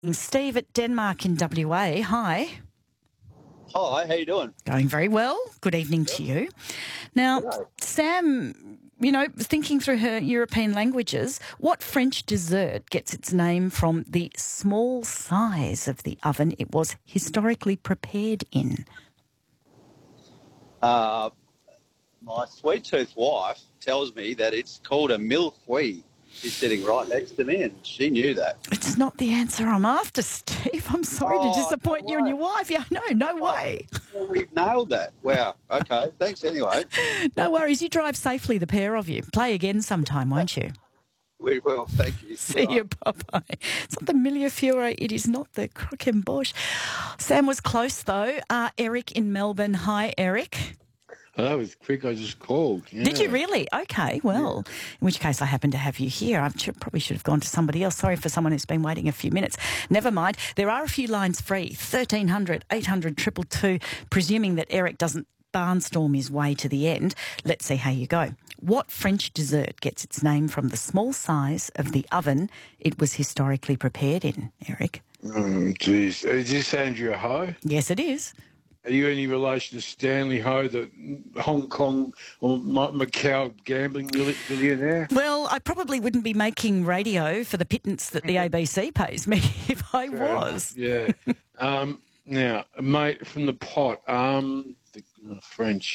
Steve at Denmark in WA. Hi. Hi, how you doing? Going very well. Good evening to you. Now, Sam, thinking through her European languages, what French dessert gets its name from the small size of the oven it was historically prepared in? My sweet-toothed wife tells me that it's called a mille-feuille. She's sitting right next to me, and she knew that. It's not the answer I'm after, Steve. I'm sorry to disappoint you and your wife. Yeah, no way. We've nailed that. Wow. Okay. Thanks anyway. No worries. You drive safely, the pair of you. Play again sometime, won't you? We will. Thank you. See you. Bye-bye. It's not the mille-feuille. It is not the croquembouche. Sam was close, though. Eric in Melbourne. Hi, Eric. Oh, that was quick. I just called. Yeah. Did you really? Okay, well, in which case I happen to have you here. Probably should have gone to somebody else. Sorry for someone who's been waiting a few minutes. Never mind. There are a few lines free. 1300 800 222, presuming that Eric doesn't barnstorm his way to the end. Let's see how you go. What French dessert gets its name from the small size of the oven it was historically prepared in, Eric? Geez. Is this Andrea Ho? Yes, it is. Are you any relation to Stanley Ho, the Hong Kong or Macau gambling billionaire? Well, I probably wouldn't be making radio for the pittance that the ABC pays me if I was. Yeah. Now, mate, from the pot, French.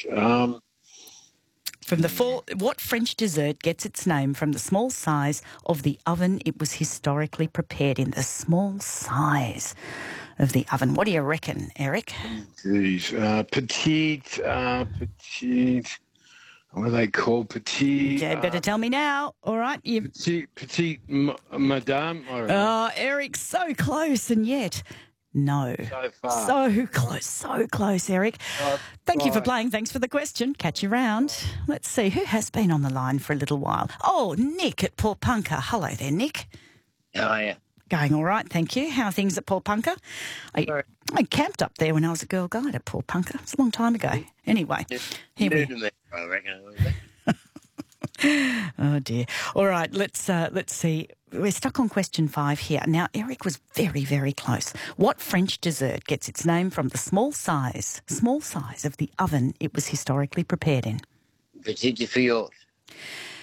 What French dessert gets its name from the small size of the oven it was historically prepared in? The small size of the oven. What do you reckon, Eric? Geez, petite. What are they called? Petite. Yeah, better tell me now. All right. Petite madame. Eric, so close and yet no. So far. So close, Eric. Thank you for playing. Thanks for the question. Catch you round. Let's see, who has been on the line for a little while? Oh, Nick at Port Punker. Hello there, Nick. How are you? Going all right, thank you. How are things at Port Punker? I camped up there when I was a girl guide at Port Punker. It's a long time ago. Anyway, here we me, I reckon. Oh dear. All right, let's see. We're stuck on question 5 here. Now, Eric was very, very close. What French dessert gets its name from the small size of the oven it was historically prepared in? Petite fillette.